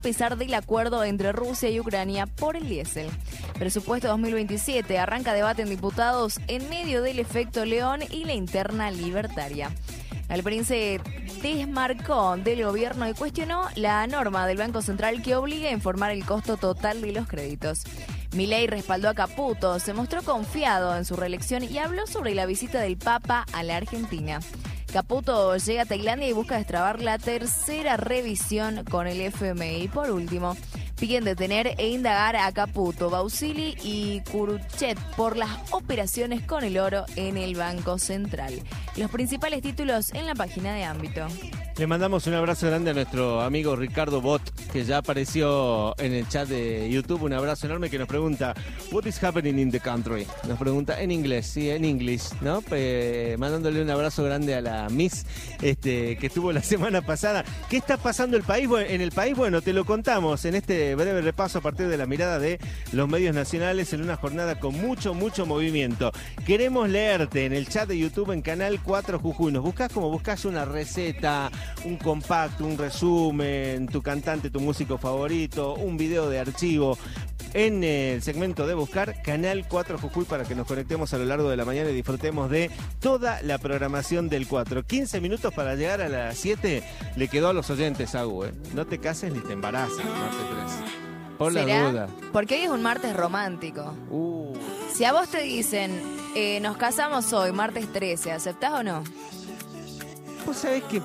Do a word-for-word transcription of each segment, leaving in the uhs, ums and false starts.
a pesar del acuerdo entre Rusia y Ucrania por el diésel. Presupuesto dos mil veintisiete, arranca debate en diputados en medio del efecto León y la interna libertaria. El príncipe desmarcó del gobierno y cuestionó la norma del Banco Central que obliga a informar el costo total de los créditos. Milei respaldó a Caputo, se mostró confiado en su reelección y habló sobre la visita del Papa a la Argentina. Caputo llega a Tailandia y busca destrabar la tercera revisión con el F M I. Por último, piden detener e indagar a Caputo, Bausili y Curuchet por las operaciones con el oro en el Banco Central. Los principales títulos en la página de Ámbito. Le mandamos un abrazo grande a nuestro amigo Ricardo Bot, que ya apareció en el chat de YouTube. Un abrazo enorme, que nos pregunta What is happening in the country? Nos pregunta en inglés, sí, en inglés, ¿no? Eh, mandándole un abrazo grande a la Miss este, que estuvo la semana pasada. ¿Qué está pasando el país? Bueno, en el país? Bueno, te lo contamos en este breve repaso a partir de la mirada de los medios nacionales en una jornada con mucho, mucho movimiento. Queremos leerte en el chat de YouTube en Canal cuatro Jujuy. Nos buscás como buscás una receta, un compacto, un resumen, tu cantante, tu músico favorito, un video de archivo. En el segmento de buscar, Canal cuatro Jujuy, para que nos conectemos a lo largo de la mañana y disfrutemos de toda la programación del cuatro. quince minutos para llegar a las siete. Le quedó a los oyentes, Agu, ¿eh? No te cases ni te embarazas, martes tres. Por la duda. Porque hoy es un martes romántico. Uh. Si a vos te dicen, eh, nos casamos hoy, martes trece, ¿aceptás o no? Vos sabés que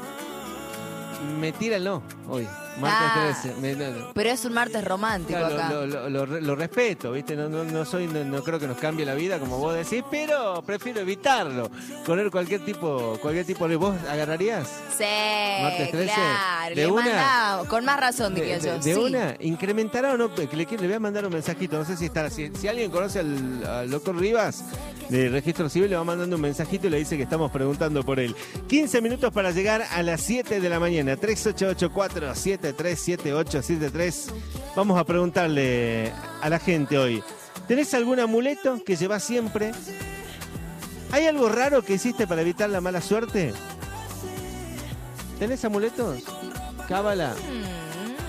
me tira el no hoy. Martes ah, trece. Me, no, no. Pero es un martes romántico, claro, acá. Lo, lo, lo, lo respeto, ¿viste? No, no, no soy, no, no creo que nos cambie la vida, como vos decís, pero prefiero evitarlo. Correr cualquier tipo, cualquier tipo de. ¿Vos agarrarías? Sí, martes trece. Claro. ¿De le una? Manda, con más razón, diría de, yo. De, de sí. una, incrementará o no, que le, le voy a mandar un mensajito, no sé si está, si, si alguien conoce al, al doctor Rivas de Registro Civil, le va mandando un mensajito y le dice que estamos preguntando por él. quince minutos para llegar a las siete de la mañana. tres ocho ocho cuatro siete tres siete ocho siete tres. Vamos a preguntarle a la gente hoy: ¿tenés algún amuleto que llevas siempre? ¿Hay algo raro que hiciste para evitar la mala suerte? ¿Tenés amuletos? Cábala. Mm.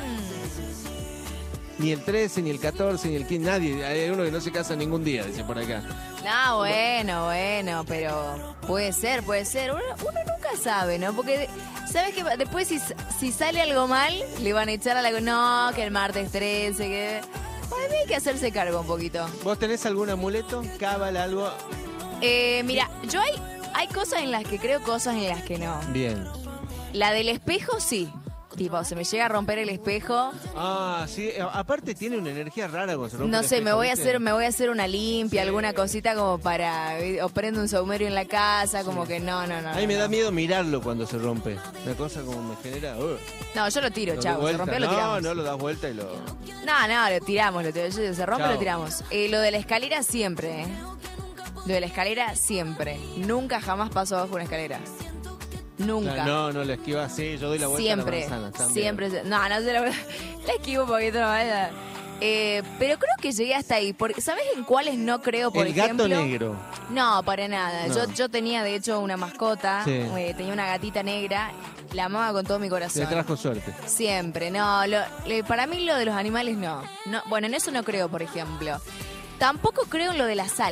Ni el trece, ni el catorce, ni el quince, nadie. Hay uno que no se casa ningún día, dice por acá. No, bueno, bueno, pero puede ser, puede ser. Uno, uno nunca sabe, ¿no? Porque, ¿sabes qué? Después si, si sale algo mal, le van a echar a la... No, que el martes trece, que... Para mí hay que hacerse cargo un poquito. ¿Vos tenés algún amuleto? Cábala, algo. Eh, mira, yo hay, hay cosas en las que creo, cosas en las que no. Bien. La del espejo, sí. Tipo, se me llega a romper el espejo. Ah, sí. Aparte tiene una energía rara cuando se rompe No el sé, espejo, me voy a ¿viste? hacer, me voy a hacer una limpia, sí. Alguna cosita como para... O prendo un saumerio en la casa, como sí. Que no, no, no. A mí no, me no. da miedo mirarlo cuando se rompe. Una cosa como me genera... Uh. No, yo lo tiro, Lo chavo. Se rompió, lo tiramos. No, no, lo das vuelta y lo... No, no, lo tiramos. Lo tiramos. Se rompe, chao. Lo tiramos. Eh, lo de la escalera siempre, ¿eh? Lo de la escalera siempre. Nunca jamás paso abajo una escalera. Nunca. No, no, la esquiva así, yo doy la vuelta siempre, a la manzana. Siempre, siempre. No, no se la, la esquivo un poquito más. Eh, pero creo que llegué hasta ahí. Porque, ¿sabes en cuáles no creo, por el ejemplo? El gato negro. No, para nada. No. Yo, yo tenía, de hecho, una mascota. Sí. Eh, tenía una gatita negra. La amaba con todo mi corazón. Le trajo suerte. Siempre. No, lo, le, para mí lo de los animales no. no. Bueno, en eso no creo, por ejemplo. Tampoco creo en lo de la sal.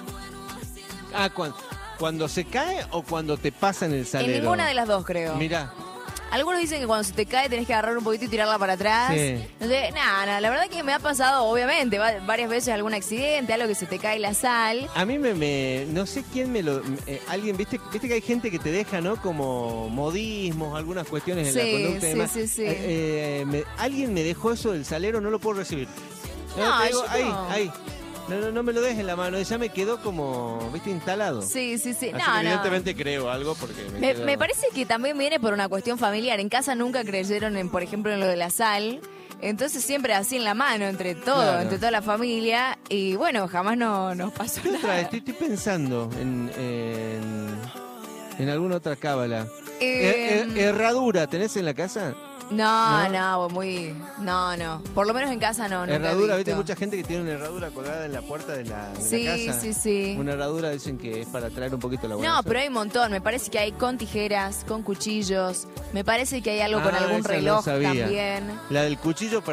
Ah, ¿cuándo? ¿Cuando se cae o cuando te pasa en el salero? En ninguna de las dos, creo. Mirá. Algunos dicen que cuando se te cae tenés que agarrar un poquito y tirarla para atrás. Sí. No sé, nada, no, la verdad que me ha pasado, obviamente, varias veces algún accidente, algo que se te cae la sal. A mí me, me no sé quién me lo... Eh, alguien, viste, viste que hay gente que te deja, ¿no? Como modismos, algunas cuestiones en sí, la conducta y demás. Sí, sí, sí. Eh, eh, me, alguien me dejó eso del salero, no lo puedo recibir. No, no te digo, yo ahí, no. ahí. No, no, no me lo dejes en la mano, ya me quedó como, viste, instalado. Sí, sí, sí. Así no, que evidentemente no. creo algo porque me, me, quedó... me parece que también viene por una cuestión familiar. En casa nunca creyeron, en, por ejemplo, en lo de la sal. Entonces siempre así en la mano, entre todo, claro. Entre toda la familia. Y bueno, jamás no, nos pasó ¿Qué nada. otra? Estoy, estoy pensando en, en, en alguna otra cábala. Eh, er, er, herradura, ¿tenés en la casa? No, no, no, muy... No, no. Por lo menos en casa no. Herradura, viste, mucha gente que tiene una herradura colgada en la puerta de la, de sí, la casa. Sí, sí, sí. Una herradura dicen que es para traer un poquito la buena No, suerte. pero hay un montón. Me parece que hay con tijeras, con cuchillos. Me parece que hay algo ah, con algún reloj no sabía. también. La del cuchillo para